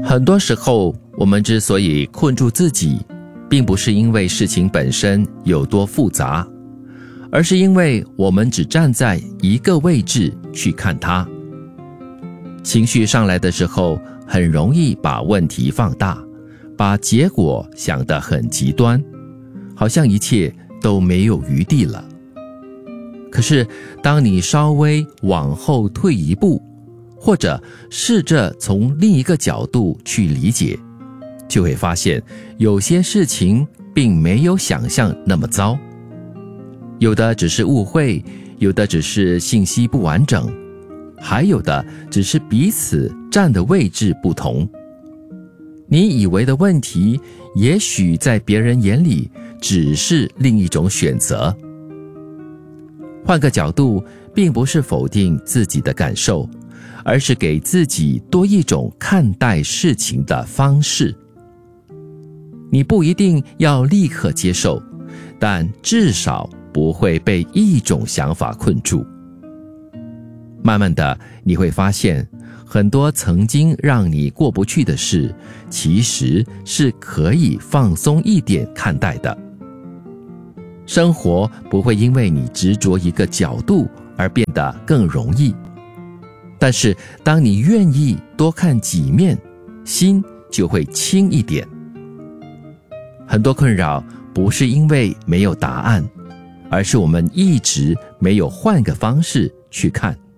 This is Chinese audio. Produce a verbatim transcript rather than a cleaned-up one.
很多时候，我们之所以困住自己，并不是因为事情本身有多复杂，而是因为我们只站在一个位置去看它。情绪上来的时候，很容易把问题放大，把结果想得很极端，好像一切都没有余地了。可是当你稍微往后退一步，或者试着从另一个角度去理解，就会发现有些事情并没有想象那么糟。有的只是误会，有的只是信息不完整，还有的只是彼此站的位置不同。你以为的问题，也许在别人眼里只是另一种选择。换个角度，并不是否定自己的感受，而是给自己多一种看待事情的方式。你不一定要立刻接受，但至少不会被一种想法困住。慢慢的，你会发现，很多曾经让你过不去的事，其实是可以放松一点看待的。生活不会因为你执着一个角度而变得更容易，但是当你愿意多看几面，心就会轻一点。很多困扰不是因为没有答案，而是我们一直没有换个方式去看。